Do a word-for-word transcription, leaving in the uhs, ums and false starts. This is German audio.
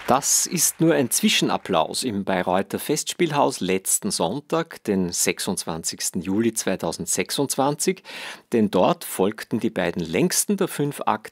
Das ist nur ein Zwischenapplaus im Bayreuther Festspielhaus letzten Sonntag, den sechsundzwanzigsten Juli zweitausendsechsundzwanzig, denn dort folgten die beiden längsten der fünf Akte